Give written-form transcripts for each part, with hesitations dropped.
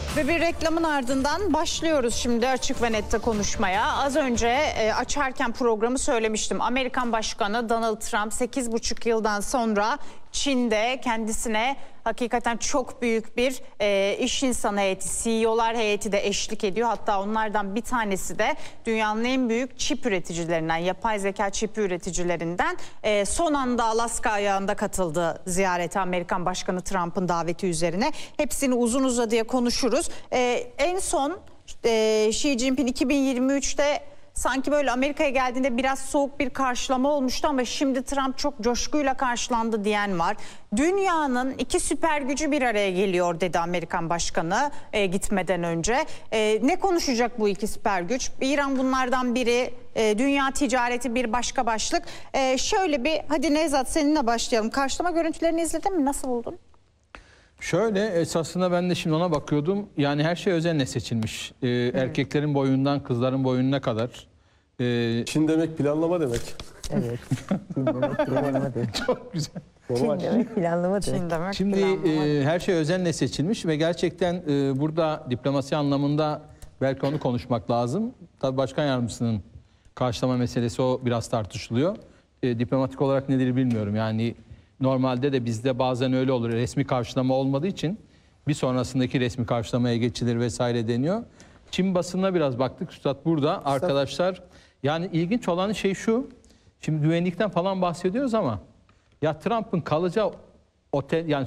Ve bir reklamın ardından başlıyoruz şimdi Açık ve Net'te konuşmaya. Az önce açarken programı söylemiştim. Amerikan Başkanı Donald Trump 8,5 yıldan sonra Çin'de kendisine hakikaten çok büyük bir iş insanı heyeti, CEO'lar heyeti de eşlik ediyor. Hatta onlardan bir tanesi de dünyanın en büyük çip üreticilerinden, yapay zeka çip üreticilerinden. Son anda Alaska ayağında katıldı ziyarete Amerikan Başkanı Trump'ın daveti üzerine. Hepsini uzun uzadıya konuşuruz. En son Xi Jinping 2023'te sanki böyle Amerika'ya geldiğinde biraz soğuk bir karşılama olmuştu ama şimdi Trump çok coşkuyla karşılandı diyen var. Dünyanın iki süper gücü bir araya geliyor dedi Amerikan Başkanı gitmeden önce. Ne konuşacak bu iki süper güç? İran bunlardan biri, dünya ticareti bir başka başlık. Şöyle bir, hadi Nevzat seninle başlayalım. Karşılama görüntülerini izledin mi? Nasıl buldun? Şöyle, esasında ben de şimdi ona bakıyordum. Yani her şey özenle seçilmiş. Erkeklerin boyundan kızların boyununa kadar. Çin demek planlama demek. Evet. Çin demek planlama demek. Çok güzel. Çin demek planlama demek. Çin demek Şimdi her şey özenle seçilmiş ve gerçekten burada diplomasi anlamında belki onu konuşmak lazım. Tabii başkan yardımcısının karşılama meselesi o biraz tartışılıyor. Diplomatik olarak nedir bilmiyorum. Yani normalde de bizde bazen öyle olur. Resmi karşılama olmadığı için bir sonrasındaki resmi karşılamaya geçilir vesaire deniyor. Çin basınına biraz baktık. Üstad burada. Arkadaşlar yani ilginç olan şey şu. Şimdi güvenlikten falan bahsediyoruz ama ya Trump'ın kalacağı otel yani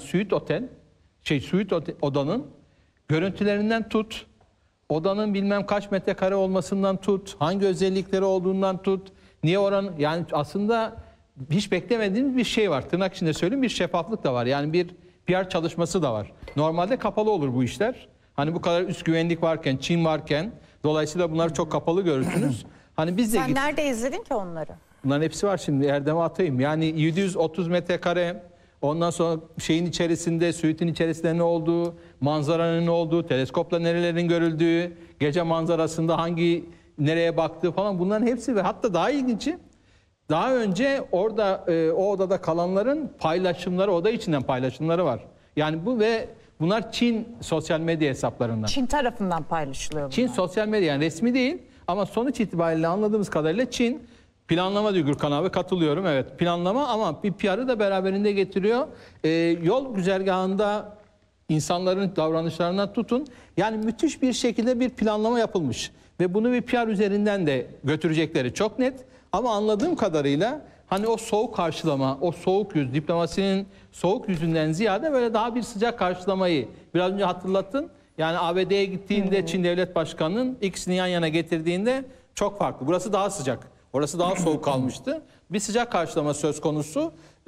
suite odanın görüntülerinden tut, odanın bilmem kaç metrekare olmasından tut, hangi özellikleri olduğundan tut, niye oranın yani aslında hiç beklemediğimiz bir şey var. Tırnak içinde söyleyeyim, bir şeffaflık da var. Yani bir PR çalışması da var. Normalde kapalı olur bu işler. Hani bu kadar üst güvenlik varken, Çin varken dolayısıyla bunları çok kapalı görürsünüz. Hani biz de Sen nerede izledin ki onları? Bunların hepsi var şimdi Erdem'e atayım. Yani 730 metrekare, ondan sonra şeyin içerisinde, suite'in içerisinde ne olduğu, manzaranın ne olduğu, teleskopla nerelerin görüldüğü, gece manzarasında nereye baktığı falan bunların hepsi ve hatta daha ilginci daha önce orada o odada kalanların paylaşımları, oda içinden paylaşımları var. Yani bu ve bunlar Çin sosyal medya hesaplarından. Çin tarafından paylaşılıyor bunlar. Çin sosyal medya yani resmi değil ama sonuç itibariyle anladığımız kadarıyla Çin planlama diyor Gürkan abi, katılıyorum, evet planlama ama bir PR'ı da beraberinde getiriyor. Yol güzergahında insanların davranışlarından tutun yani müthiş bir şekilde bir planlama yapılmış ve bunu bir PR üzerinden de götürecekleri çok net. Ama anladığım kadarıyla hani o soğuk karşılama, o soğuk yüz, diplomasinin soğuk yüzünden ziyade böyle daha bir sıcak karşılamayı biraz önce hatırlattın. Yani ABD'ye gittiğinde Çin Devlet Başkanı'nın ikisini yan yana getirdiğinde çok farklı. Burası daha sıcak, orası daha soğuk kalmıştı. Bir sıcak karşılama söz konusu.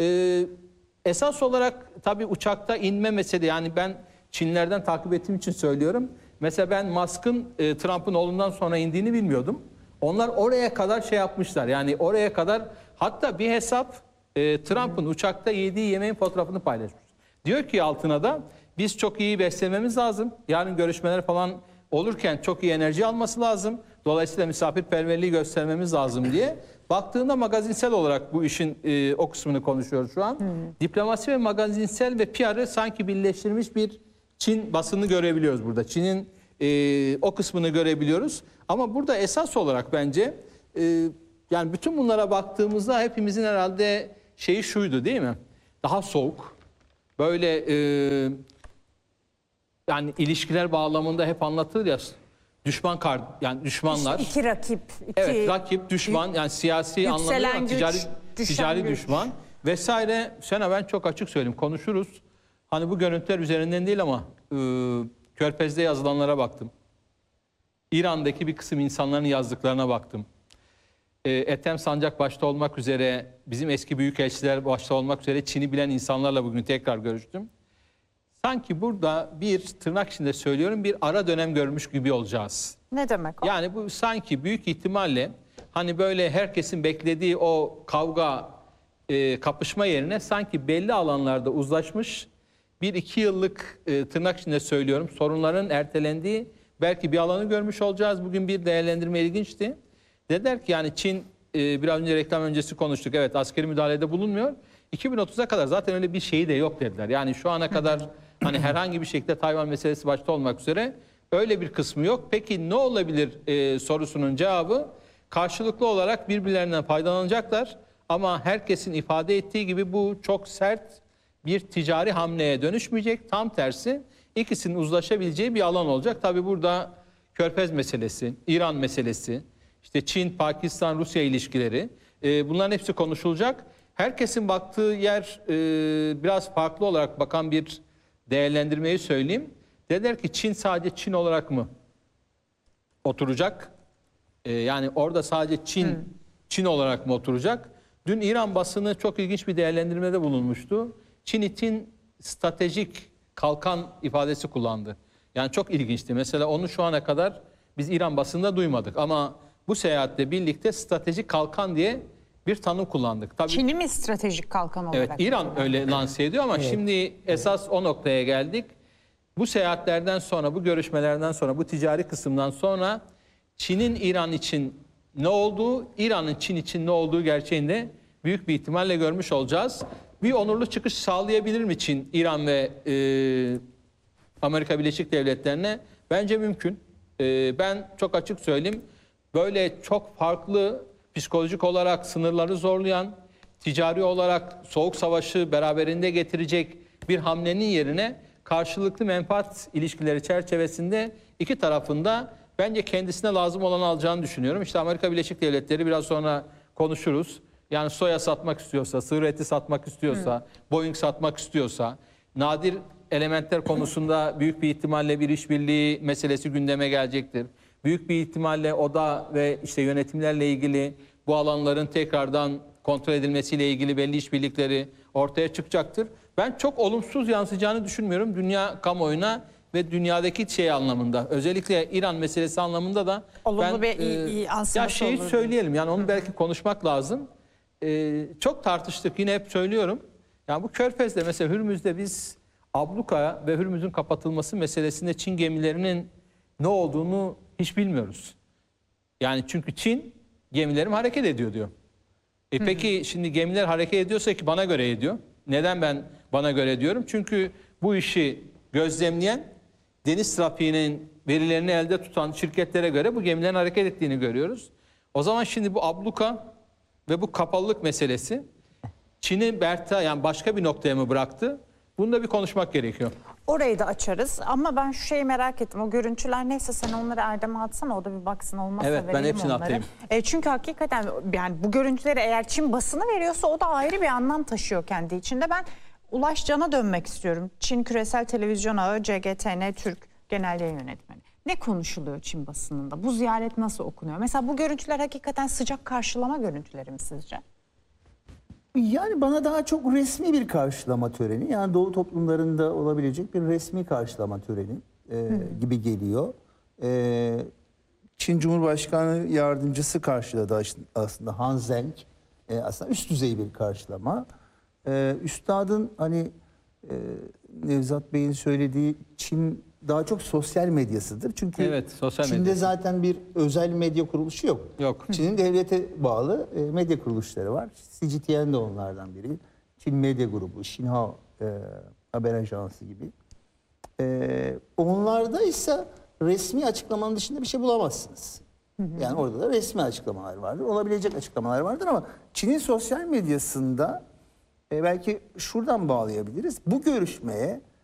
Esas olarak tabii uçakta inme mesele yani ben Çinlerden takip ettiğim için söylüyorum. Mesela ben Musk'ın Trump'ın oğlundan sonra indiğini bilmiyordum. Onlar oraya kadar şey yapmışlar. Yani oraya kadar hatta bir hesap Trump'ın uçakta yediği yemeğin fotoğrafını paylaşmış. Diyor ki altına da biz çok iyi beslememiz lazım. Yarın görüşmeler falan olurken çok iyi enerji alması lazım. Dolayısıyla misafirperverliği göstermemiz lazım diye. Baktığında magazinsel olarak bu işin o kısmını konuşuyoruz şu an. Diplomasi ve magazinsel ve PR'ı sanki birleştirmiş bir Çin basını görebiliyoruz burada. Çin'in o kısmını görebiliyoruz. Ama burada esas olarak bence yani bütün bunlara baktığımızda hepimizin herhalde şeyi şuydu değil mi? Daha soğuk. Böyle yani ilişkiler bağlamında hep anlatılır ya yani düşmanlar. İki rakip. Evet, rakip, düşman yani siyasi anlamda ticari düşman vesaire. Sana ben çok açık söyleyeyim konuşuruz. Hani bu görüntüler üzerinden değil ama Körfez'de yazılanlara baktım. İran'daki bir kısım insanların yazdıklarına baktım. Ethem Sancak başta olmak üzere, bizim eski büyükelçiler başta olmak üzere Çin'i bilen insanlarla bugün tekrar görüştüm. Sanki burada bir tırnak içinde söylüyorum bir ara dönem görmüş gibi olacağız. Ne demek o? Yani bu sanki büyük ihtimalle hani böyle herkesin beklediği o kavga, kapışma yerine sanki belli alanlarda uzlaşmış bir iki yıllık tırnak içinde söylüyorum sorunların ertelendiği belki bir alanı görmüş olacağız. Bugün bir değerlendirme ilginçti. Dediler ki yani Çin biraz önce reklam öncesi konuştuk. Evet askeri müdahalede bulunmuyor. 2030'a kadar zaten öyle bir şeyi de yok dediler. Yani şu ana kadar Hani herhangi bir şekilde Tayvan meselesi başta olmak üzere öyle bir kısmı yok. Peki ne olabilir sorusunun cevabı karşılıklı olarak birbirlerinden faydalanacaklar. Ama herkesin ifade ettiği gibi bu çok sert bir ticari hamleye dönüşmeyecek. Tam tersi ikisinin uzlaşabileceği bir alan olacak. Tabii burada Körfez meselesi, İran meselesi, işte Çin, Pakistan, Rusya ilişkileri bunların hepsi konuşulacak. Herkesin baktığı yer biraz farklı olarak bakan bir değerlendirmeyi söyleyeyim. Dediler ki Çin sadece Çin olarak mı oturacak? Yani orada sadece Çin olarak mı oturacak? Dün İran basını çok ilginç bir değerlendirmede bulunmuştu. Çin için stratejik kalkan ifadesi kullandı. Yani çok ilginçti. Mesela onu şu ana kadar biz İran basında duymadık. Ama bu seyahatle birlikte stratejik kalkan diye bir tanım kullandık. Tabii, Çin'i mi stratejik kalkan olarak? evet, İran öyle lanse ediyor ama şimdi esas o noktaya geldik. Bu seyahatlerden sonra, bu görüşmelerden sonra, bu ticari kısımdan sonra Çin'in İran için ne olduğu, İran'ın Çin için ne olduğu gerçeğinde büyük bir ihtimalle görmüş olacağız. Bir onurlu çıkış sağlayabilir mi Çin, İran ve Amerika Birleşik Devletleri'ne? Bence mümkün. Ben çok açık söyleyeyim. Böyle çok farklı psikolojik olarak sınırları zorlayan, ticari olarak soğuk savaşı beraberinde getirecek bir hamlenin yerine karşılıklı menfaat ilişkileri çerçevesinde iki tarafında bence kendisine lazım olan alacağını düşünüyorum. İşte Amerika Birleşik Devletleri biraz sonra konuşuruz. Yani soya satmak istiyorsa, sığır eti satmak istiyorsa, Boeing satmak istiyorsa, nadir elementler konusunda büyük bir ihtimalle bir işbirliği meselesi gündeme gelecektir. Büyük bir ihtimalle oda ve işte yönetimlerle ilgili bu alanların tekrardan kontrol edilmesiyle ilgili belli işbirlikleri ortaya çıkacaktır. Ben çok olumsuz yansıyacağını düşünmüyorum dünya kamuoyuna ve dünyadaki şey anlamında. Özellikle İran meselesi anlamında da Olumlu bir yansıması ya şeyi olur. söyleyelim, yani onu belki konuşmak lazım. Çok tartıştık, yine hep söylüyorum. Yani bu Körfez'de mesela Hürmüz'de biz abluka ve Hürmüz'ün kapatılması meselesinde Çin gemilerinin ne olduğunu hiç bilmiyoruz. Yani çünkü Çin gemilerim hareket ediyor diyor. Peki şimdi gemiler hareket ediyorsa ki bana göre ediyor. Neden ben bana göre diyorum? Çünkü bu işi gözlemleyen, deniz trafiğinin verilerini elde tutan şirketlere göre bu gemilerin hareket ettiğini görüyoruz. O zaman şimdi bu abluka ve bu kapalılık meselesi Çin'i yani başka bir noktaya mı bıraktı? Bunu da bir konuşmak gerekiyor. Orayı da açarız ama ben şu şeyi merak ettim. O görüntüler neyse sen onları Erdem'e atsana, o da bir baksın, olmazsa Evet, ben verelim hepsini onları. atayım. Çünkü hakikaten yani bu görüntüleri eğer Çin basını veriyorsa o da ayrı bir anlam taşıyor kendi içinde. Ben Ulaş Can'a dönmek istiyorum. Çin Küresel Televizyon Ağı CGTN Türk Genel Yayın Yönetmeni. Ne konuşuluyor Çin basınında? Bu ziyaret nasıl okunuyor? Mesela bu görüntüler hakikaten sıcak karşılama görüntüleri mi sizce? Yani bana daha çok resmi bir karşılama töreni, yani Doğu toplumlarında olabilecek bir resmi karşılama töreni gibi geliyor. Çin Cumhurbaşkanı Yardımcısı karşıladı aslında, Han Zheng. Aslında üst düzey bir karşılama. Üstadın hani Nevzat Bey'in söylediği, Çin daha çok sosyal medyasıdır. Çünkü Evet, sosyal Çin'de medya. zaten bir özel medya kuruluşu yok. Yok. Çin'in devlete bağlı medya kuruluşları var. CGTN de onlardan biri. Çin Medya Grubu, Xinhua Haber Ajansı gibi. Onlarda ise resmi açıklamanın dışında bir şey bulamazsınız. Yani orada da resmi açıklamalar vardır. Olabilecek açıklamalar vardır ama Çin'in sosyal medyasında belki şuradan bağlayabiliriz. Bu görüşmeye